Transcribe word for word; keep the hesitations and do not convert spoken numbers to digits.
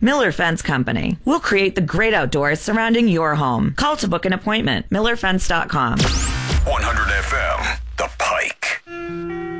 Miller Fence Company. We'll create the great outdoors surrounding your home. Call to book an appointment. Miller Fence dot com. one hundred F M.